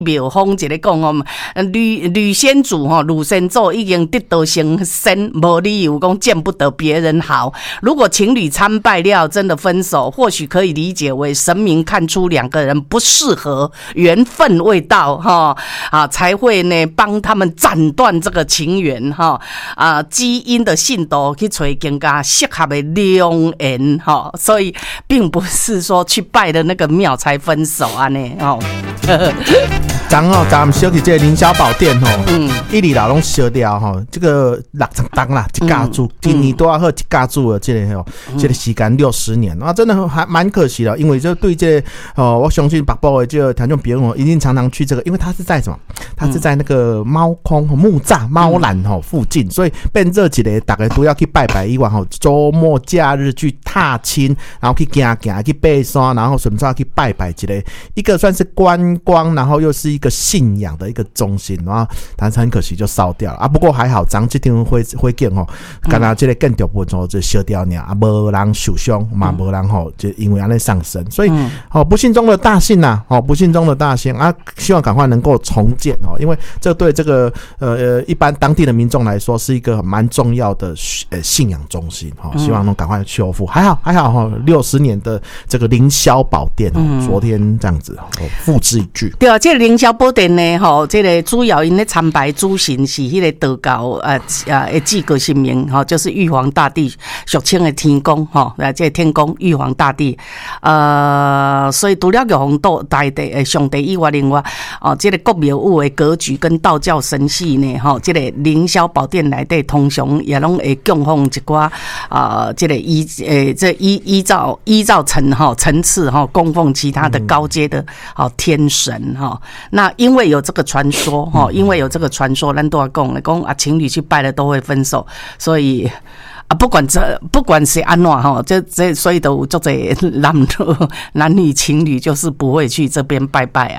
庙方一个讲哦，吕先祖吕先祖已经得道成仙，无理由讲见不得别人好。如果情侣参拜了，真的分手，或许可以理解为神明看出两个人不适合，缘分未到才会呢帮他们斩断这个情缘基因的信徒去找更加适合的良缘所以并不是说去拜的那个庙才分手啊呢咱们小去这个凌霄宝殿一里老拢烧掉这个6当啦，一家住今年多好一家住的这个时间60年真的还蛮可惜的，因为就对这我相信北部的这个听众朋友一定常常去这个，因为它是在什么？它是在那个猫空木栅猫缆附近，所以变这一个大家都要去拜拜以外周末假日去踏青，然后去行去爬山，然后顺便去拜拜一个算是观光，然后又是一个信仰的一个中心但是很可惜就烧掉了不过还好咱这天会见刚刚这个建筑部就烧掉了没人受伤嘛，没人就因为这样上升，所以不幸中的大幸不幸中的大幸希望赶快能够重建因为这对这个一般当地的民众来说是一个蛮重要的信仰中心希望能赶快修复。还好60年的这个凌霄宝殿昨天这样子复制一句。 对这个凌霄宝殿呢这个主要因咧参拜主神是迄个道教的祭个神明就是玉皇大帝俗称的天公这个天公玉皇大帝所以除了玉皇大帝上帝以外，另外这个国庙宇的格局跟道教神系呢这个凌霄宝殿内底通常也拢会供奉一寡这个依照层次供奉其他的高阶的天神那因为有这个传说咱都要讲情侣去拜了都会分手，所以不管是安怎所以都有这男女情侣就是不会去这边拜拜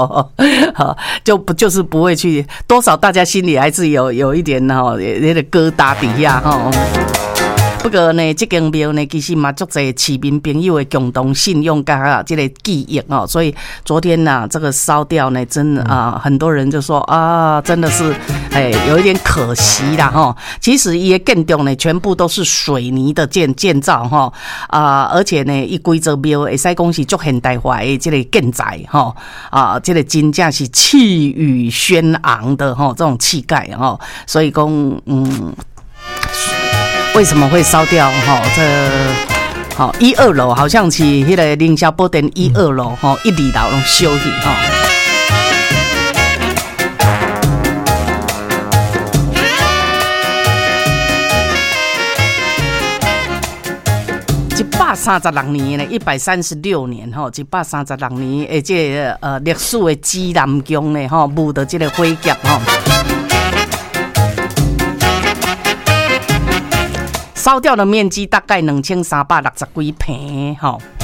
就是不会去，多少大家心里还是有一点那个疙瘩底下不过呢，这间庙呢，其实嘛，足侪市民朋友的共同信用加这个记忆所以昨天这个烧掉呢，真的很多人就说真的是有一点可惜啦其实伊的建筑呢，全部都是水泥的建造而且呢，伊规则庙会使讲是足现代化的这个建材这个真正是气宇轩昂的这种气概所以讲为什么会烧掉1、2楼好像是那个凌霄宝殿1、2楼1、2楼拢烧去136年呢，136年136年的这个历史的指南宫呢舞的这个火劫烧掉的面积大概2360几坪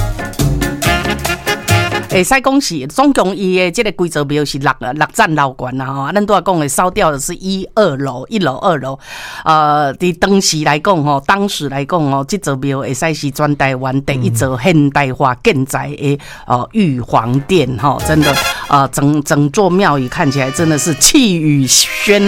会使讲是总共伊的这个规则庙是6层楼高啦咱都要讲的烧掉的是1、2楼，1楼、2楼伫当时来讲这座庙会使是全台湾第一座现代化建材的玉皇殿真的整座庙宇看起来真的是气宇轩